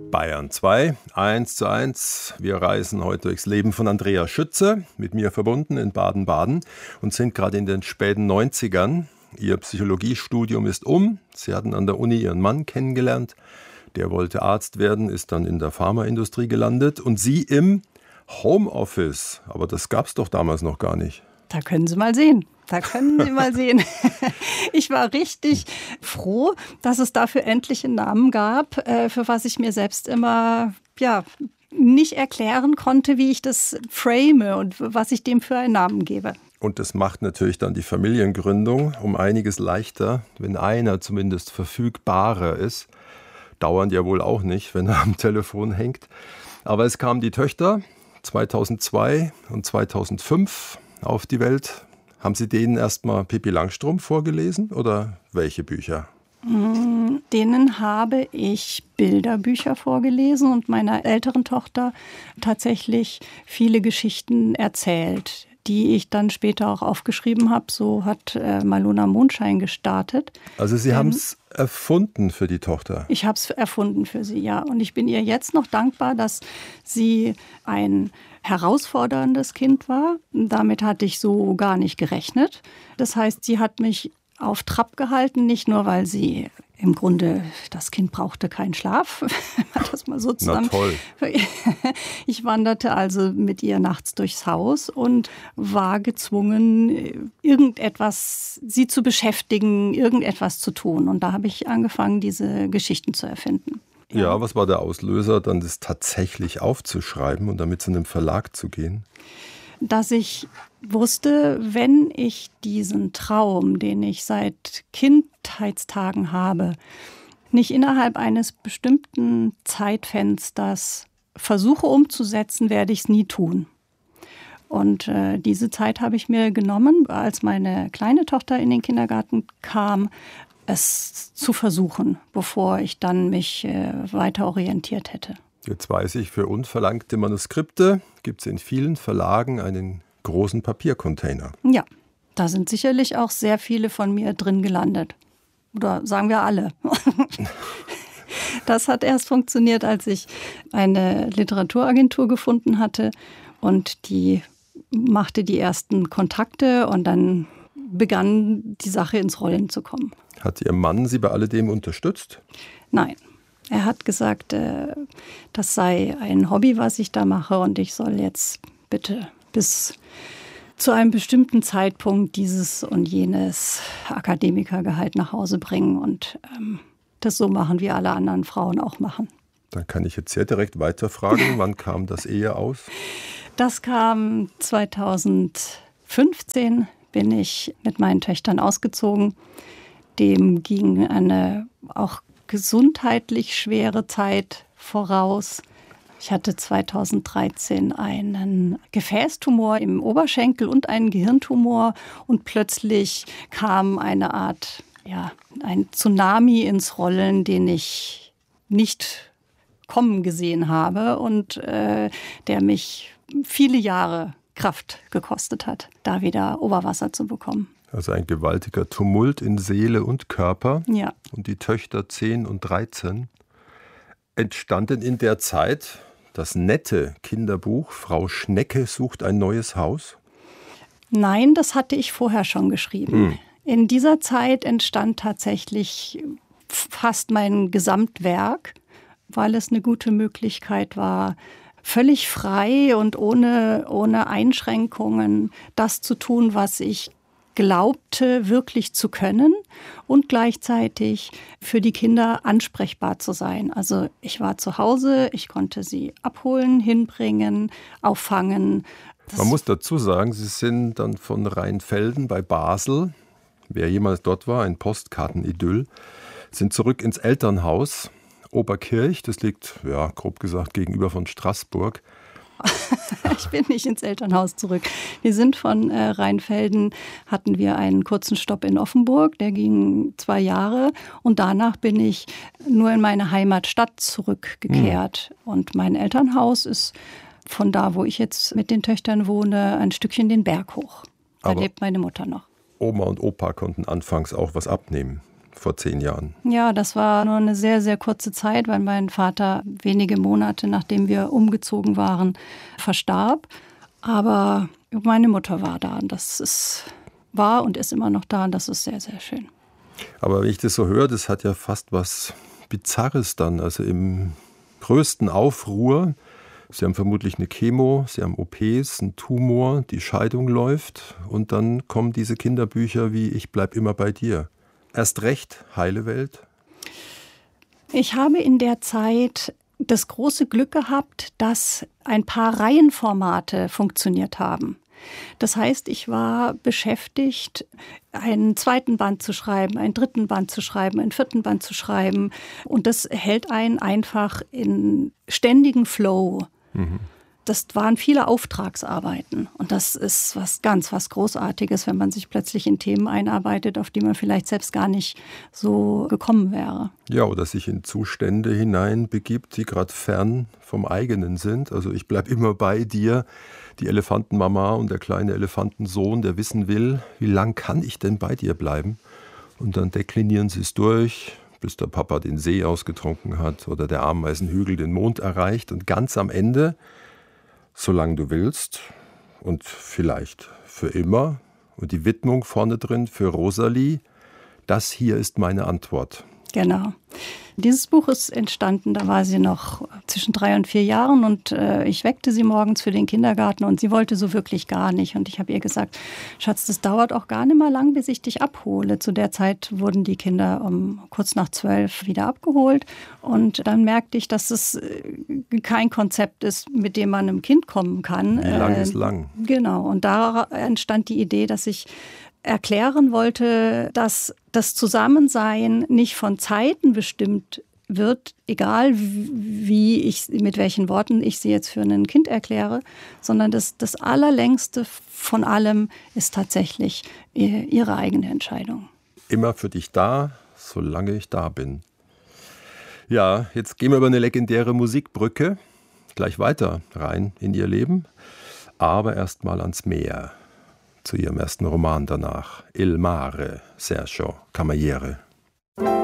Bayern 2, 1:1. Wir reisen heute durchs Leben von Andrea Schütze, mit mir verbunden in Baden-Baden und sind gerade in den späten 90ern. Ihr Psychologiestudium ist um. Sie hatten an der Uni ihren Mann kennengelernt. Der wollte Arzt werden, ist dann in der Pharmaindustrie gelandet. Und Sie im Homeoffice. Aber das gab es doch damals noch gar nicht. Da können Sie mal sehen. Ich war richtig froh, dass es dafür endlich einen Namen gab, für was ich mir selbst immer nicht erklären konnte, wie ich das frame und was ich dem für einen Namen gebe. Und das macht natürlich dann die Familiengründung um einiges leichter, wenn einer zumindest verfügbarer ist. Dauernd ja wohl auch nicht, wenn er am Telefon hängt. Aber es kamen die Töchter 2002 und 2005 auf die Welt. Haben Sie denen erstmal Pippi Langstrumpf vorgelesen oder welche Bücher? Denen habe ich Bilderbücher vorgelesen und meiner älteren Tochter tatsächlich viele Geschichten erzählt, die ich dann später auch aufgeschrieben habe. So hat Maluna Mondschein gestartet. Also Sie haben es erfunden für die Tochter? Ich habe es erfunden für sie, ja. Und ich bin ihr jetzt noch dankbar, dass sie ein herausforderndes Kind war. Damit hatte ich so gar nicht gerechnet. Das heißt, sie hat mich auf Trab gehalten, nicht nur, weil sie im Grunde, das Kind brauchte keinen Schlaf, das mal so zusammen. Na toll. Ich wanderte also mit ihr nachts durchs Haus und war gezwungen, sie zu beschäftigen, irgendetwas zu tun. Und da habe ich angefangen, diese Geschichten zu erfinden. Ja, was war der Auslöser, dann das tatsächlich aufzuschreiben und damit zu einem Verlag zu gehen? Dass ich wusste, wenn ich diesen Traum, den ich seit Kindheitstagen habe, nicht innerhalb eines bestimmten Zeitfensters versuche umzusetzen, werde ich es nie tun. Und diese Zeit habe ich mir genommen, als meine kleine Tochter in den Kindergarten kam, es zu versuchen, bevor ich dann mich weiter orientiert hätte. Jetzt weiß ich, für unverlangte Manuskripte gibt es in vielen Verlagen einen großen Papiercontainer. Ja, da sind sicherlich auch sehr viele von mir drin gelandet. Oder sagen wir alle. Das hat erst funktioniert, als ich eine Literaturagentur gefunden hatte und die machte die ersten Kontakte und dann begann die Sache ins Rollen zu kommen. Hat Ihr Mann Sie bei alledem unterstützt? Nein. Er hat gesagt, das sei ein Hobby, was ich da mache und ich soll jetzt bitte bis zu einem bestimmten Zeitpunkt dieses und jenes Akademikergehalt nach Hause bringen und das so machen, wie alle anderen Frauen auch machen. Dann kann ich jetzt sehr direkt weiterfragen, wann kam das Ehe aus? Das kam 2015, bin ich mit meinen Töchtern ausgezogen. Dem ging eine auch gesundheitlich schwere Zeit voraus. Ich hatte 2013 einen Gefäßtumor im Oberschenkel und einen Gehirntumor und plötzlich kam eine Art, ein Tsunami ins Rollen, den ich nicht kommen gesehen habe und der mich viele Jahre Kraft gekostet hat, da wieder Oberwasser zu bekommen. Also ein gewaltiger Tumult in Seele und Körper. Ja. Und die Töchter 10 und 13 entstanden in der Zeit das nette Kinderbuch Frau Schnecke sucht ein neues Haus? Nein, das hatte ich vorher schon geschrieben. In dieser Zeit entstand tatsächlich fast mein Gesamtwerk, weil es eine gute Möglichkeit war, völlig frei und ohne Einschränkungen das zu tun, was ich glaubte wirklich zu können und gleichzeitig für die Kinder ansprechbar zu sein. Also ich war zu Hause, ich konnte sie abholen, hinbringen, auffangen. Man muss dazu sagen, Sie sind dann von Rheinfelden bei Basel, wer jemals dort war, ein Postkartenidyll, sind zurück ins Elternhaus Oberkirch, das liegt, grob gesagt, gegenüber von Straßburg. Ich bin nicht ins Elternhaus zurück. Wir sind von Rheinfelden, hatten wir einen kurzen Stopp in Offenburg, der ging 2 Jahre und danach bin ich nur in meine Heimatstadt zurückgekehrt. Und mein Elternhaus ist von da, wo ich jetzt mit den Töchtern wohne, ein Stückchen den Berg hoch. Da lebt meine Mutter noch. Oma und Opa konnten anfangs auch was abnehmen vor 10 Jahren. Ja, das war nur eine sehr, sehr kurze Zeit, weil mein Vater wenige Monate, nachdem wir umgezogen waren, verstarb. Aber meine Mutter war da und war und ist immer noch da und das ist sehr, sehr schön. Aber wenn ich das so höre, das hat ja fast was Bizarres dann. Also im größten Aufruhr, Sie haben vermutlich eine Chemo, Sie haben OPs, einen Tumor, die Scheidung läuft und dann kommen diese Kinderbücher wie Ich bleib immer bei dir. Erst recht heile Welt. Ich habe in der Zeit das große Glück gehabt, dass ein paar Reihenformate funktioniert haben. Das heißt, ich war beschäftigt, einen zweiten Band zu schreiben, einen dritten Band zu schreiben, einen vierten Band zu schreiben. Und das hält einen einfach in ständigen Flow. Das waren viele Auftragsarbeiten. Und das ist was Großartiges, wenn man sich plötzlich in Themen einarbeitet, auf die man vielleicht selbst gar nicht so gekommen wäre. Ja, oder sich in Zustände hineinbegibt, die gerade fern vom eigenen sind. Also ich bleib immer bei dir. Die Elefantenmama und der kleine Elefantensohn, der wissen will, wie lang kann ich denn bei dir bleiben? Und dann deklinieren sie es durch, bis der Papa den See ausgetrunken hat oder der Ameisenhügel den Mond erreicht. Und ganz am Ende, solange du willst und vielleicht für immer, und die Widmung vorne drin für Rosalie, das hier ist meine Antwort. Genau. Dieses Buch ist entstanden, da war sie noch zwischen 3 und 4 Jahren und ich weckte sie morgens für den Kindergarten und sie wollte so wirklich gar nicht. Und ich habe ihr gesagt, Schatz, das dauert auch gar nicht mal lang, bis ich dich abhole. Zu der Zeit wurden die Kinder um kurz nach 12 wieder abgeholt und dann merkte ich, dass es kein Konzept ist, mit dem man einem Kind kommen kann. Wie lang ist lang? Genau, und da entstand die Idee, dass ich erklären wollte, dass das Zusammensein nicht von Zeiten bestimmt wird, egal mit welchen Worten ich sie jetzt für ein Kind erkläre, sondern das Allerlängste von allem ist tatsächlich ihre eigene Entscheidung. Immer für dich da, solange ich da bin. Ja, jetzt gehen wir über eine legendäre Musikbrücke gleich weiter rein in ihr Leben, aber erst mal ans Meer. Zu ihrem ersten Roman danach, Il Mare, Sergio Cameriere.